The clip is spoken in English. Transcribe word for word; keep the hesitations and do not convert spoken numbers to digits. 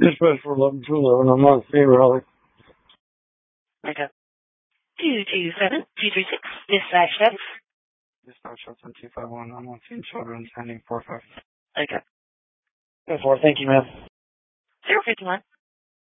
Dispatch for eleven two eleven. I'm not seeing Raleigh. Okay. two two seven two three six. Dispatch status. Dispatch Shelton two five one. I'm on scene children sending four five. Okay. Go for it. Thank you, ma'am. zero fifty-one.